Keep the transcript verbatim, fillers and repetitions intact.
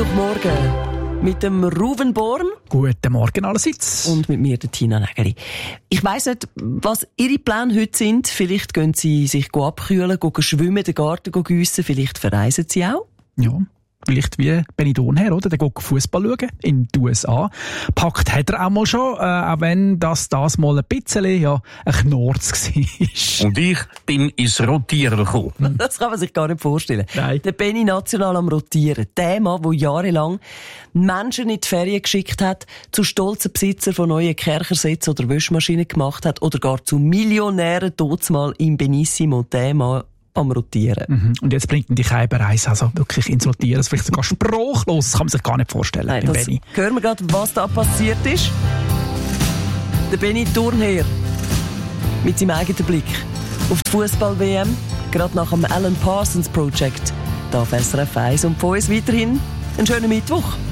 Mittwochmorgen mit dem Ruven Born. Guten Morgen allerseits. Und mit mir, der Tina Nägeli. Ich weiss nicht, was Ihre Pläne heute sind. Vielleicht gehen Sie sich abkühlen, gehen schwimmen, den Garten giessen. Vielleicht verreisen Sie auch. Ja. Vielleicht wie Benidorm her, oder? Der geht Fußball schauen in den U S A. Packt hat er auch mal schon, äh, auch wenn das das mal ein bisschen, ja, ein Knorz war. Und ich bin ins Rotieren gekommen. Das kann man sich gar nicht vorstellen. Nein. Der Benni national am Rotieren. Der Mann, der jahrelang Menschen in die Ferien geschickt hat, zu stolzen Besitzer von neuen Kerchersätzen oder Wäschmaschinen gemacht hat oder gar zu Millionären mal im Benissimo. Der Mann am Rotieren. Mhm. Und jetzt bringt ihn die Keibereise also wirklich ins Rotieren. Das ist vielleicht sogar sprachlos. Das kann man sich gar nicht vorstellen. Nein, das Benni. hören wir gerade, was da passiert ist. Der Benni Turnherr mit seinem eigenen Blick auf die Fußball-W M, gerade nach dem Alan Parsons Project. Da auf S R F eins und von uns weiterhin einen schönen Mittwoch.